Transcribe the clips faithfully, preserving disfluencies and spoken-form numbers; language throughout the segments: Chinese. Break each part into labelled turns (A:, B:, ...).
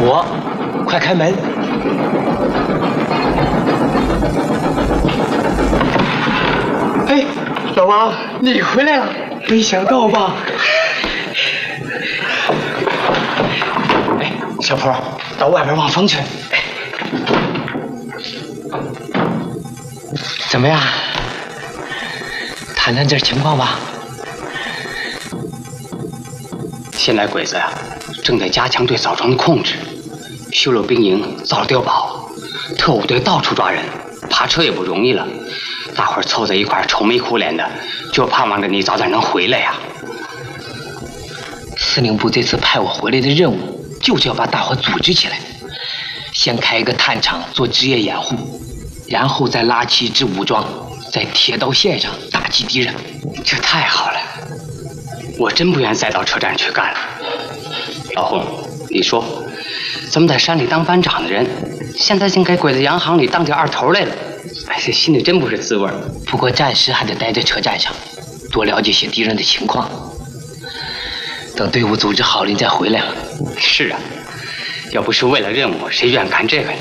A: 我，快开门！哎，老王，你回来了，没想到吧？哎，小坡，到外边望风去。怎么样？谈谈这情况吧。现在鬼子呀、啊，正在加强对枣庄的控制，修了兵营，造了碉堡，特务队到处抓人，爬车也不容易了。大伙儿凑在一块儿，愁眉苦脸的，就盼望着你早点能回来呀。司令部这次派我回来的任务，就是要把大伙组织起来，先开一个探场做职业掩护，然后再拉起一支武装，在铁道线上打击敌人。这太好了，我真不愿再到车站去干了。老洪，你说，咱们在山里当班长的人，现在竟给鬼子洋行里当起二头来了，哎，这心里真不是滋味。不过暂时还得待在车站上，多了解些敌人的情况。等队伍组织好了，你再回来。是啊，要不是为了任务，谁愿干这个呢？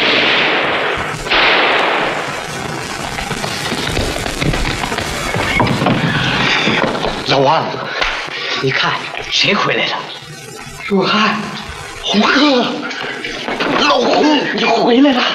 A: 老王，你看谁回来了？若涵，洪哥，老洪，你回来了。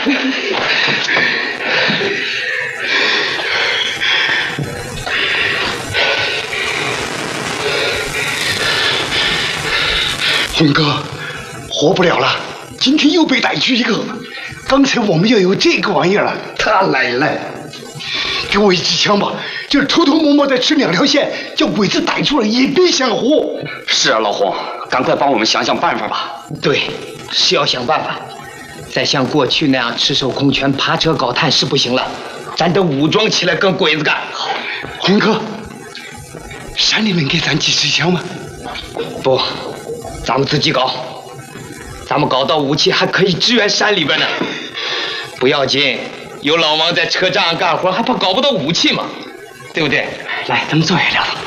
A: 洪哥，活不了了，今天又被逮去一个。刚才我们要有这个玩意儿了，他来了。给我一支枪吧，就是偷偷摸摸的吃两条线，叫鬼子逮住了也别想活。是啊，老洪，赶快帮我们想想办法吧。对，是要想办法。再像过去那样赤手空拳爬车搞探是不行了，咱得武装起来跟鬼子干。好，洪哥，山里面给咱几支枪吗？不，咱们自己搞。咱们搞到武器还可以支援山里边呢。不要紧。有老王在车站上干活，还怕搞不到武器吗？对不对？来，咱们坐下聊聊。